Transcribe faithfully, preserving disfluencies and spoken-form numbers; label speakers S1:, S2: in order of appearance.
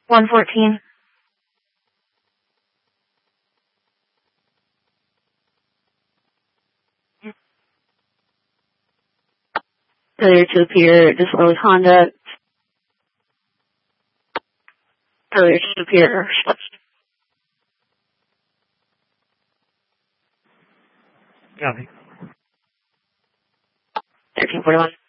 S1: one fourteen. Failure to appear, disorderly conduct. Failure to appear.
S2: Copy.
S1: thirteen forty-one.